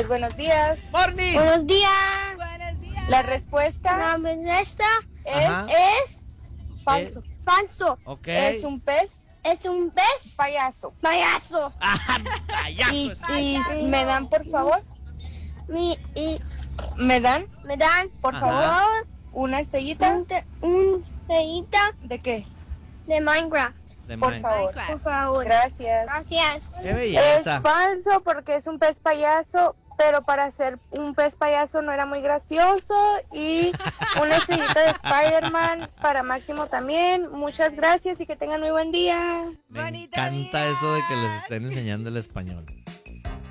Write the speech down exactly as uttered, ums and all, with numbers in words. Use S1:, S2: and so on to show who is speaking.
S1: días, buenos días.
S2: Morning.
S3: Buenos días.
S4: Buenos días.
S1: La respuesta
S3: La respuesta
S2: Ajá.
S3: es
S1: falso.
S3: falso.
S2: Ok.
S1: Es un pez
S3: Es un pez
S1: payaso.
S3: payaso.
S2: Ah, payaso
S1: Y,
S2: es.
S1: y me dan, por favor,
S3: Mi, y
S1: me dan,
S3: me dan,
S1: por
S2: Ajá.
S1: favor, una estrellita.
S3: un, te- un estrellita
S1: ¿De qué?
S3: de Minecraft.
S2: De
S1: Por
S2: Minecraft.
S1: favor.
S3: Por favor.
S1: Gracias.
S3: Gracias.
S2: Qué
S1: Es
S2: belleza.
S1: falso porque es un pez payaso, pero para ser un pez payaso no era muy gracioso. Y una estrellita de Spider-Man para Máximo también. Muchas gracias y que tengan muy buen día.
S2: Me
S4: Bonito
S2: encanta
S4: día.
S2: eso de que les estén enseñando el español.